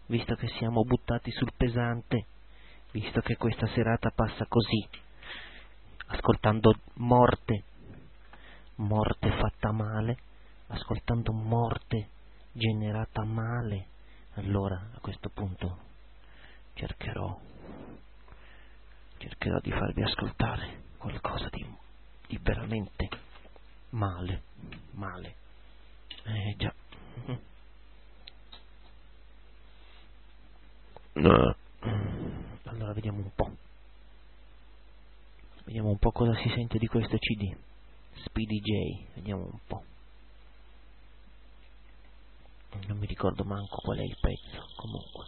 visto che siamo buttati sul pesante, visto che questa serata passa così, ascoltando morte fatta male, ascoltando morte generata male, allora a questo punto cercherò di farvi ascoltare qualcosa di veramente male. Già. Allora vediamo un po' cosa si sente di questo CD. Speedy J, vediamo un po'. Non mi ricordo manco qual è il pezzo, comunque.